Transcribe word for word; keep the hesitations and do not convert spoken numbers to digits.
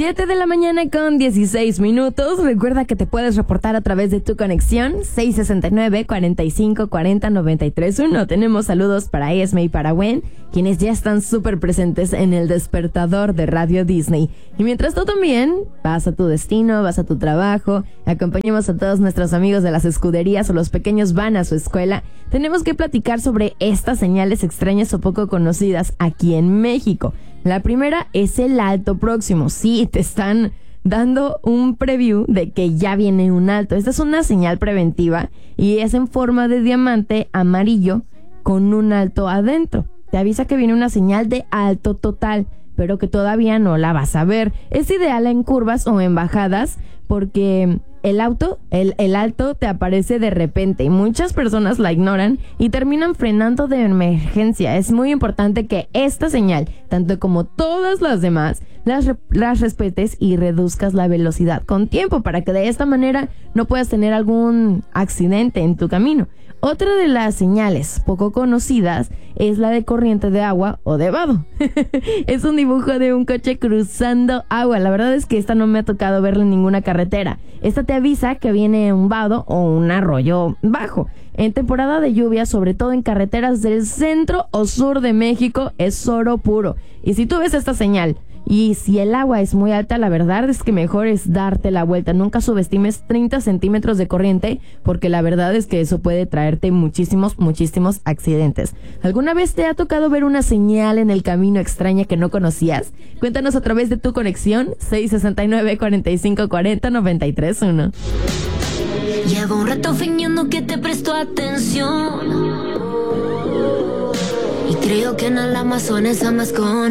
siete de la mañana con dieciséis minutos. Recuerda que te puedes reportar a través de tu conexión seis sesenta y nueve, cuarenta y cinco, cuarenta, noventa y tres uno. Tenemos saludos para Esme y para Gwen, quienes ya están súper presentes en el despertador de Radio Disney. Y mientras tú también vas a tu destino, vas a tu trabajo, acompañemos a todos nuestros amigos de las escuderías o los pequeños van a su escuela, tenemos que platicar sobre estas señales extrañas o poco conocidas aquí en México. La primera es el alto próximo. Sí, te están dando un preview de que ya viene un alto. Esta es una señal preventiva y es en forma de diamante amarillo con un alto adentro. Te avisa que viene una señal de alto total, pero que todavía no la vas a ver. Es ideal en curvas o en bajadas porque el auto, el, el alto te aparece de repente y muchas personas la ignoran y terminan frenando de emergencia. Es muy importante que esta señal, tanto como todas las demás, las, las respetes y reduzcas la velocidad con tiempo para que de esta manera no puedas tener algún accidente en tu camino. Otra de las señales poco conocidas es la de corriente de agua o de vado. Es un dibujo de un coche cruzando agua. La verdad es que esta no me ha tocado verla en ninguna carretera. Esta te avisa que viene un vado o un arroyo bajo. En temporada de lluvia, sobre todo en carreteras del centro o sur de México, es oro puro. Y si tú ves esta señal y si el agua es muy alta, la verdad es que mejor es darte la vuelta. Nunca subestimes treinta centímetros de corriente, porque la verdad es que eso puede traerte muchísimos, muchísimos accidentes. ¿Alguna vez te ha tocado ver una señal en el camino extraña que no conocías? Cuéntanos a través de tu conexión seis sesenta y nueve, cuarenta y cinco, cuarenta, noventa y tres uno. Llevo un rato fingiendo que te presto atención y creo que en el Amazonas amas con